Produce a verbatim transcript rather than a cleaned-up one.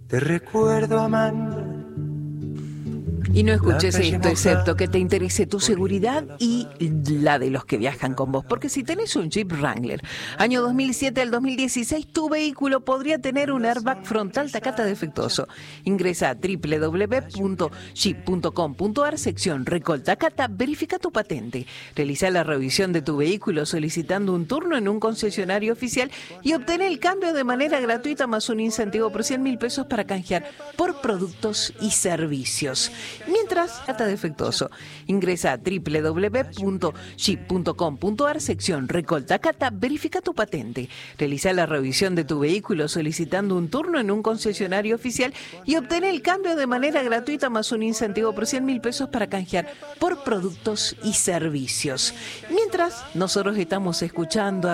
Te recuerdo, Amanda. Y no escuches esto, excepto que te interese tu seguridad y la de los que viajan con vos. Porque si tenés un Jeep Wrangler, año dos mil siete al dos mil dieciséis, tu vehículo podría tener un airbag frontal Takata defectuoso. Ingresa a doble u doble u doble u punto jeep punto com punto a r, sección Recall Takata, verifica tu patente. Realiza la revisión de tu vehículo solicitando un turno en un concesionario oficial y obtén el cambio de manera gratuita más un incentivo por cien mil pesos para canjear por productos y servicios. Mientras, Takata defectuoso. Ingresa a doble u doble u doble u punto jeep punto com punto a r, sección Recall Takata, verifica tu patente. Realiza la revisión de tu vehículo solicitando un turno en un concesionario oficial y obtén el cambio de manera gratuita más un incentivo por cien mil pesos para canjear por productos y servicios. Mientras, nosotros estamos escuchando a